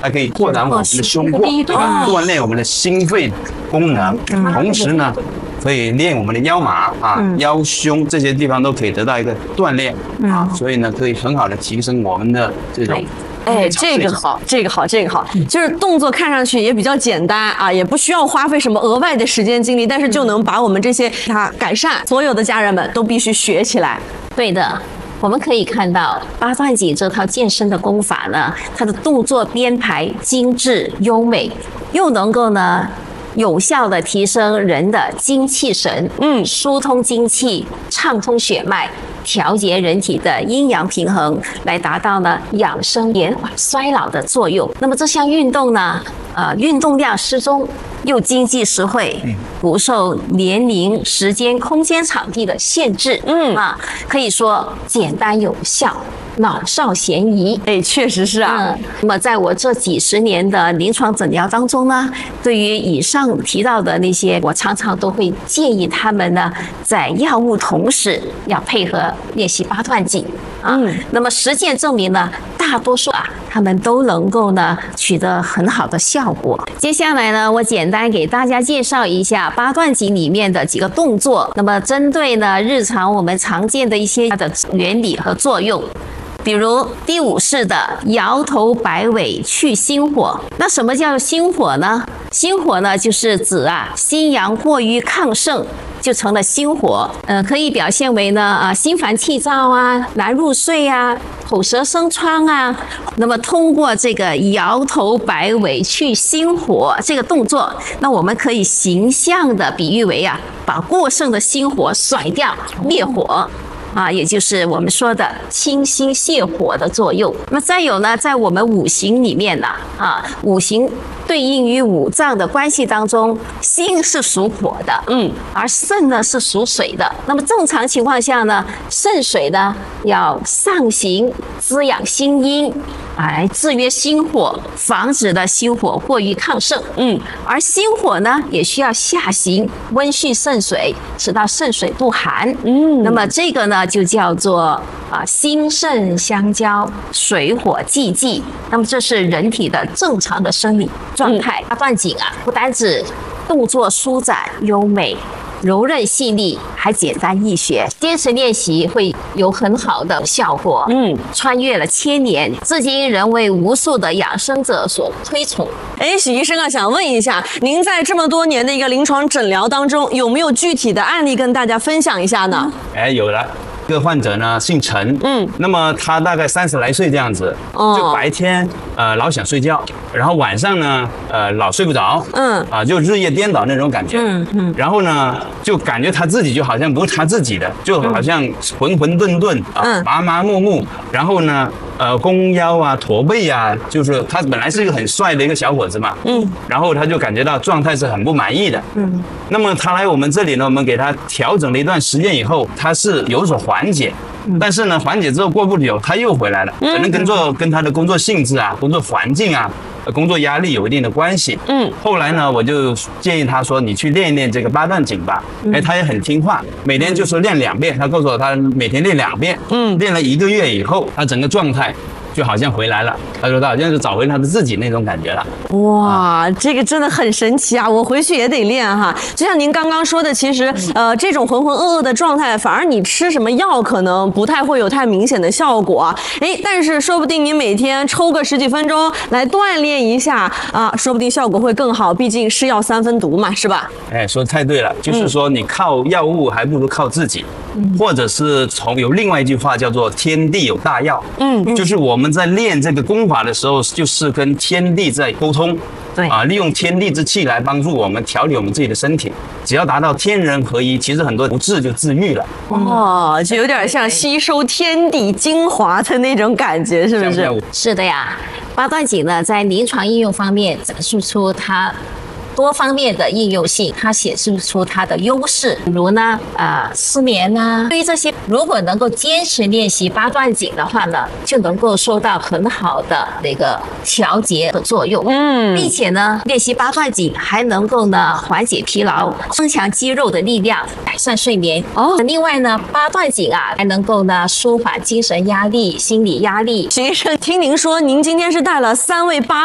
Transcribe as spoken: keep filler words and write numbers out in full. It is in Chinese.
它可以拓展我们的胸廓，啊，锻炼我们的心肺功能，同时呢，可以练我们的腰马啊、腰胸这些地方都可以得到一个锻炼啊，所以呢，可以很好的提升我们的这种。 哎，这个好，这个好，这个好，就是动作看上去也比较简单啊，也不需要花费什么额外的时间精力，但是就能把我们这些它改善，所有的家人们都必须学起来。 对的。我们可以看到八段锦这套健身的功法呢，它的动作编排精致优美，又能够呢有效的提升人的精气神，嗯，疏通精气，畅通血脉，调节人体的阴阳平衡，来达到呢养生延缓衰老的作用。那么这项运动呢，呃，运动量适中，又经济实惠，不受年龄、时间、空间、场地的限制，嗯啊，可以说简单有效。老少咸宜， 哎，确实是啊。 嗯，那么在我这几十年的临床诊疗当中呢，对于以上提到的那些，我常常都会建议他们呢，在药物同时要配合练习八段锦啊。嗯，那么实践证明呢，大多数啊，他们都能够呢取得很好的效果。接下来呢，我简单给大家介绍一下八段锦里面的几个动作。那么针对呢日常我们常见的一些它的原理和作用。比如第五式的摇头摆尾去心火，那什么叫心火呢？心火呢，就是指啊心阳过于亢盛，就成了心火。呃，可以表现为呢啊心烦气躁啊、难入睡啊、口舌生疮啊。那么通过这个摇头摆尾去心火这个动作，那我们可以形象的比喻为啊，把过剩的心火甩掉，灭火。啊，也就是我们说的清心泻火的作用。那么再有呢，在我们五行里面呢，啊，五行对应于五脏的关系当中，心是属火的，嗯，而肾呢是属水的。那么正常情况下呢，肾水呢要上行滋养心阴，来制约心火，防止的心火过于亢盛，嗯，而心火呢也需要下行温煦肾水，使到肾水不寒，嗯，那么这个呢就叫做啊心肾相交，水火既济。那么这是人体的正常的生理状态。八段锦啊，不单指动作舒展优美、柔韧细腻，还简单易学，坚持练习会有很好的效果。嗯，穿越了千年，至今仍为无数的养生者所推崇。 哎，许医生啊，想问一下，您在这么多年的一个临床诊疗当中，有没有具体的案例跟大家分享一下呢？ 哎，有了。这个患者呢姓陈，嗯，那么他大概三十来岁这样子，哦，就白天呃老想睡觉，然后晚上呢呃老睡不着，嗯，啊就日夜颠倒那种感觉，嗯嗯，然后呢就感觉他自己就好像不是他自己的，就好像浑浑沌沌啊，麻麻木木，然后呢呃弓腰啊驼背啊，就是他本来是一个很帅的一个小伙子嘛，嗯，然后他就感觉到状态是很不满意的，嗯，那么他来我们这里呢，我们给他调整了一段时间以后，他是有所缓解。但是呢，缓解之后过不久，他又回来了，可能跟做跟他的工作性质啊、工作环境啊、工作压力有一定的关系。嗯，后来呢，我就建议他说：“你去练一练这个八段锦吧。”哎，他也很听话，每天就说练两遍。他告诉我，他每天练两遍。嗯，练了一个月以后，他整个状态就好像回来了。他说他好像是找回他的自己那种感觉了。 哇，这个真的很神奇啊！我回去也得练哈。就像您刚刚说的，其实呃这种浑浑噩噩的状态，反而你吃什么药可能不太会有太明显的效果。哎，但是说不定你每天抽个十几分钟来锻炼一下啊，说不定效果会更好。毕竟是药三分毒嘛，是吧？ 哎，说得太对了，就是说你靠药物还不如靠自己，嗯、或者是从有另外一句话叫做“天地有大药”，嗯，就是我们在练这个功法的时候，就是跟天地在沟通。对啊，利用天地之气来帮助我们调理我们自己的身体，只要达到天人合一，其实很多不治就治愈了。 哦，就有点像吸收天地精华的那种感觉，是不是？ 是的呀，八段锦呢，在临床应用方面展示出它多方面的应用性，它显示出它的优势，比如呢，呃，失眠啊，对于这些，如果能够坚持练习八段锦的话呢，就能够收到很好的那个调节的作用，嗯，并且呢，练习八段锦还能够呢缓解疲劳，增强肌肉的力量，改善睡眠。哦，另外呢，八段锦啊，还能够呢舒缓精神压力、心理压力。 徐医生，听您说，您今天是带了三位八